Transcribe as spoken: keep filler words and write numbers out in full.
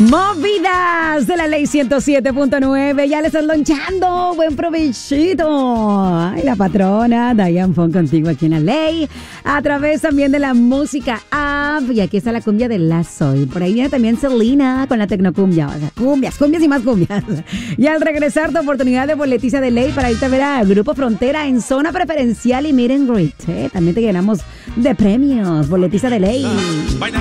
Movidas de la ley ciento siete punto nueve. Ya le están lonchando. Buen provechito. Ay, la patrona Diane Fong contigo aquí en la ley. A través también de la música app. Y aquí está la cumbia de Lazo. Y por ahí viene también Selena con la tecnocumbia. O sea, cumbias, cumbias y más cumbias. Y al regresar, tu oportunidad de boletiza de ley para irte a ver a Grupo Frontera en zona preferencial y meet and greet. ¿eh? También te llenamos de premios. Boletiza de ley.